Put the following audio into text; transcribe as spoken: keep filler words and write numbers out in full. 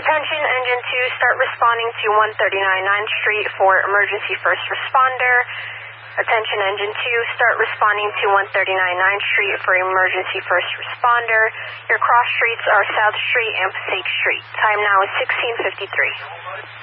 Attention, Engine two, start responding to one thirty-nine ninth Street for emergency first responder. Attention, Engine two, start responding to one thirty-nine ninth Street for emergency first responder. Your cross streets are South Street and Passaic Street. Time now is sixteen fifty-three.